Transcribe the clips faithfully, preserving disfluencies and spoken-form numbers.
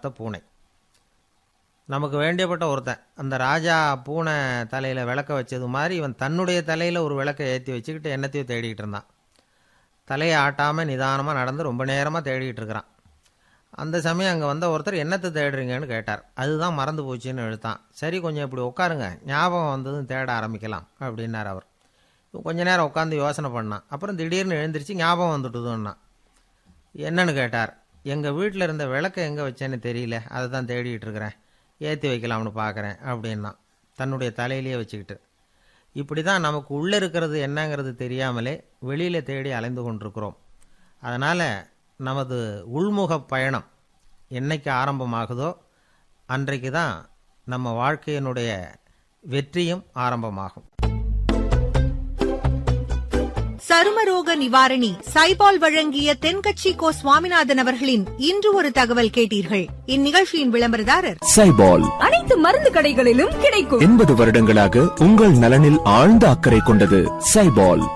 பார்த்த பூனை. நமக்கு வேண்டியப்பட்ட ஒருத்தன் அந்த ராஜா பூனை தலையில் விளக்க வச்சது மாதிரி இவன் தன்னுடைய தலையில் ஒரு விளக்கை ஏற்றி வச்சுக்கிட்டு என்னத்தையும் தேடிக்கிட்டு இருந்தான். தலையை ஆட்டாமல் நிதானமாக நடந்து ரொம்ப நேரமாக தேடிக்கிட்டு இருக்கிறான். அந்த சமயம் அங்கே வந்த ஒருத்தர் என்னத்தை தேடுறீங்கன்னு கேட்டார். அதுதான் மறந்து போச்சுன்னு எழுத்தான். சரி, கொஞ்சம் இப்படி உட்காருங்க, ஞாபகம் வந்ததும் தேட ஆரம்பிக்கலாம் அப்படின்னார் அவர். கொஞ்ச நேரம் உட்காந்து யோசனை பண்ணான். அப்புறம் திடீர்னு எழுந்திரிச்சு ஞாபகம் வந்துட்டுதுன்னா. என்னன்னு கேட்டார். எங்கள் வீட்டில் இருந்த விளக்கை எங்கே வச்சேன்னு தெரியல, அதை தான் தேடிட்டு இருக்கிறேன், ஏற்றி வைக்கலாம்னு பார்க்குறேன் அப்படின்னா தன்னுடைய தலையிலேயே வச்சுக்கிட்டு. இப்படி தான் நமக்கு உள்ளே இருக்கிறது என்னங்கிறது தெரியாமலே வெளியில் தேடி அலைந்து கொண்டிருக்கிறோம். அதனால் நமது உள்முக பயணம் என்னைக்கு ஆரம்பமாகுதோ அன்றைக்கு தான் நம்ம வாழ்க்கையினுடைய வெற்றியும் ஆரம்பமாகும். சருமரோக நிவாரணி சைபால் வழங்கிய தென்கட்சி கோ சுவாமிநாதன் அவர்களின் இன்று ஒரு தகவல் கேட்டீர்கள். இந்நிகழ்ச்சியின் விளம்பரதாரர் சைபால். அனைத்து மருந்து கடைகளிலும் கிடைக்கும். எண்பது வருடங்களாக உங்கள் நலனில் ஆழ்ந்த அக்கறை கொண்டது சைபால்.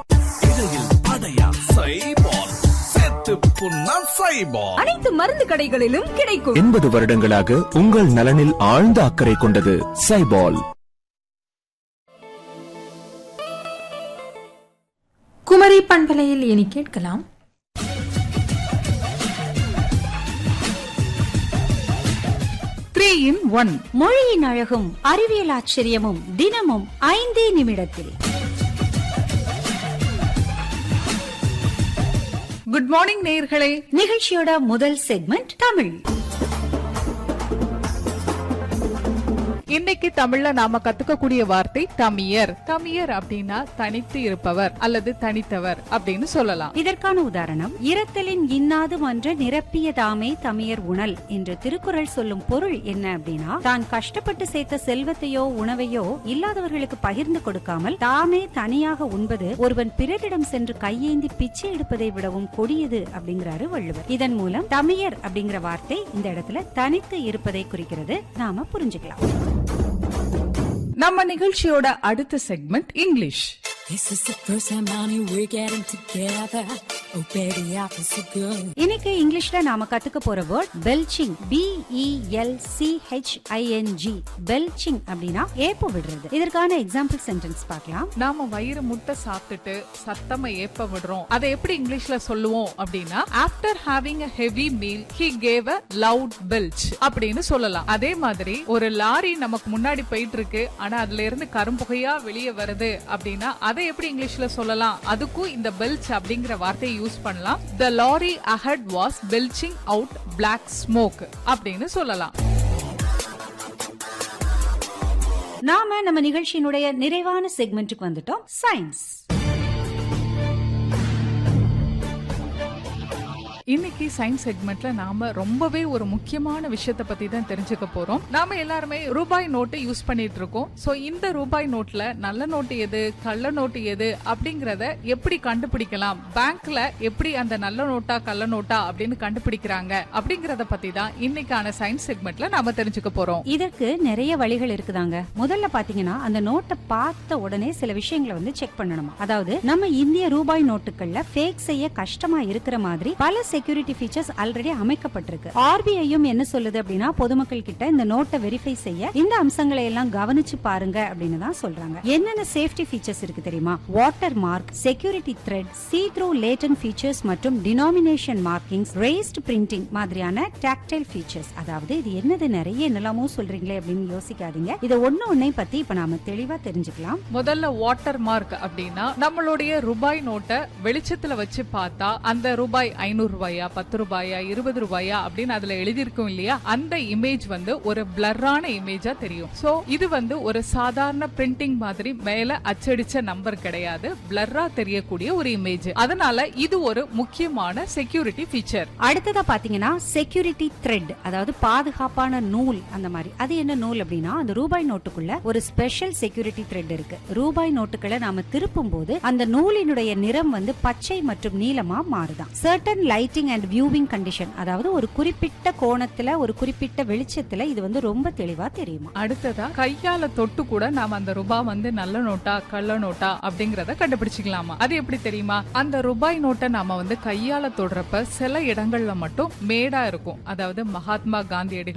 அனைத்து மருந்து கடைகளிலும் கிடைக்கும். எண்பது வருடங்களாக உங்கள் நலனில் ஆழ்ந்த அக்கறை கொண்டது சைபால். குமரி பண்பலையில் இனி கேட்கலாம் த்ரீ இன் ஒன். மொழியின் அழகும் அறிவியல் ஆச்சரியமும் தினமும் ஐந்தே நிமிடத்தில். குட் மார்னிங் நேயர்களே. நிகழ்ச்சியோட முதல் செக்மெண்ட் தமிழ். இன்னைக்கு தமிழ்ல நாம கத்துக்கக்கூடிய வார்த்தை தமியர். தமியர் அப்படின்னா தனித்து இருப்பவர் அல்லது தனித்தவர் அப்படின்னு சொல்லலாம். இதற்கான உதாரணம், இரத்தலின் இன்னாது மன்ற நிரப்பியதாமே தமியர் உணல் என்ற திருக்குறள் சொல்லும் பொருள் என்ன அப்படின்னா, தான் கஷ்டப்பட்டு சேர்த்த செல்வத்தையோ உணவையோ இல்லாதவர்களுக்கு பகிர்ந்து கொடுக்காமல் தாமே தனியாக உண்பது ஒருவன் பிறரிடம் சென்று கையேந்தி பிச்சை எடுப்பதை விடவும் கொடியது அப்படிங்கிறாரு வள்ளுவர். இதன் மூலம் தமியர் அப்படிங்கிற வார்த்தை இந்த இடத்துல தனித்து இருப்பதை குறிக்கிறது. நாம புரிஞ்சுக்கலாம். நம்ம நிகழ்ச்சியோட அடுத்த செக்மெண்ட் இங்கிலீஷ். இன்னைக்கு இங்கிலீஷ்ல நாம கத்துக்க போற word belching. B E L C H I N G. Belching அப்படின்னா ஏப்ப விடுறது. இதற்கான எக்ஸாம்பிள் சென்டென்ஸ் பார்க்கலாம். நாம வயிறு முட்டை சாப்பிட்டுட்டு சத்தமா ஏப்ப விடுறோம். அதை எப்படி இங்கிலீஷ்ல சொல்லுவோம் அப்படின்னா, after having a heavy meal he gave a loud belch அப்படின்னு சொல்லலாம். அதே மாதிரி ஒரு லாரி நமக்கு முன்னாடி போயிட்டு இருக்கு, ஆனா அதுல இருந்து கரும்புகையா வெளியே வருது அப்படின்னா அதை எப்படி இங்கிலீஷ்ல சொல்லலாம்? அதுக்கும் இந்த பெல்ச் அப்படிங்கிற வார்த்தையை யூஸ் பண்ணலாம். The lorry ahead was belching out black smoke அப்படின்னு சொல்லலாம். நாம நம்ம நிகழ்ச்சியினுடைய நிறைவான செக்மெண்ட்டுக்கு வந்துட்டோம், சயின்ஸ். இன்னைக்கு சயின்ஸ் செக்மெண்ட்ல நாம ரொம்பவே ஒரு முக்கியமான விஷயத்த பத்தி தான் தெரிஞ்சுக்க போறோம். நாம எல்லாருமே ரூபாய் நோட்டு யூஸ் பண்ணிட்டு இருக்கோம். சோ இந்த ரூபாய் நோட்ல நல்ல நோட்டு எது, கள்ள நோட்டு எது அப்படிங்கறத எப்படி கண்டுபிடிக்கலாம், பேங்க்ல எப்படி அந்த நல்ல நோட்டா கள்ள நோட்டா அப்படின்னு கண்டுபிடிக்கிறாங்க அப்படிங்கறத பத்தி தான் இன்னைக்கான சயின்ஸ் செக்மெண்ட்ல நாம தெரிஞ்சுக்க போறோம். இதற்கு நிறைய வழிகள் இருக்குதாங்க. முதல்ல பாத்தீங்கன்னா அந்த நோட்டை பார்த்த உடனே சில விஷயங்களை வந்து செக் பண்ணணுமா. அதாவது நம்ம இந்திய ரூபாய் நோட்டுகள்ல ஃபேக் செய்ய கஷ்டமா இருக்கிற மாதிரி பல செக்யூரிட்டி ஃபீச்சர்ஸ் ஆல்ரெடி அமைக்கப்பட்டிருக்கு. ஆர்பிஐயும் என்ன சொல்லுது அப்படின்னா, பொதுமக்கள் கிட்ட இந்த நோட்டை வெரிஃபை செய்ய இந்த அம்சங்களை எல்லாம் கவனிச்சு பாருங்க அப்படின்னு தான் சொல்றாங்க. என்னென்ன சேஃப்டி ஃபீச்சர்ஸ் இருக்கு தெரியுமா? வாட்டர் மார்க், செக்யூரிட்டி த்ரெட், சீ த்ரூ லேட்டன்ட் ஃபீச்சர்ஸ் மற்றும் டினாமினேஷன் மார்க்கிங்ஸ், ரேஸ்ட் பிரிண்டிங் மாதிரியான டாக்டைல் ஃபீச்சர்ஸ். அதாவது இது என்னது, நிறைய என்னெல்லாமோ சொல்றீங்களே அப்படின்னு யோசிக்காதீங்க. இதை ஒன்னு ஒன்னை பத்தி இப்ப நாம தெளிவா தெரிஞ்சுக்கலாம். முதல்ல வாட்டர் மார்க் அப்படின்னா, நம்மளுடைய ரூபாய் நோட்டை வெளிச்சத்துல வச்சு பார்த்தா அந்த ரூபாய் ஐநூறு ரூபாயா, பத்து ரூபாயா, இருபது ரூபாயா அப்படின்னு அதுல எழுதியிருக்கும் இல்லையா, அந்த இமேஜ் வந்து ஒரு பிளர்ரான இமேஜா தெரியும். சோ இது வந்து ஒரு சாதாரண பிரிண்டிங் மாதிரி மேல அச்சடிச்ச நம்பர் கிடையாது, பிளர்ரா தெரியக்கூடிய ஒரு இமேஜ். அதனால இது ஒரு முக்கியமான செக்யூரிட்டி ஃபீச்சர். அடுத்ததா பாத்தீங்கன்னா செக்யூரிட்டி த்ரெட், அதாவது பாதுகாப்பான நூல். அந்த மாதிரி அது என்ன நூல் அப்படின்னா, அந்த ரூபாய் நோட்டுக்குள்ள ஒரு ஸ்பெஷல் செக்யூரிட்டி த்ரெட் இருக்கு. ரூபாய் நோட்டுகளை நாம திருப்பும் போது அந்த நூலினுடைய நிறம் வந்து பச்சை மற்றும் நீலமா மாறுதான். Certain lighting and viewing condition, அதாவது ஒரு குறிப்பிட்ட கோணத்துல ஒரு குறிப்பிட்ட வெளிச்சத்துல இது வந்து ரொம்ப தெளிவா தெரியுமா. அடுத்ததா கையால தொட்டு கூட நாம அந்த ரூபாய் வந்து நல்ல நோட்டா கள்ள நோட்டா அப்படிங்கறத கண்டுபிடிச்சிக்கலாமா. அது எப்படி தெரியுமா? அந்த ரூபாய் நோட்டை நாம வந்து கையால தொடுறப்ப சில இடங்கள்ல மட்டும் மேடா இருக்கும். அதாவது மகாத்மா காந்தியடிகள்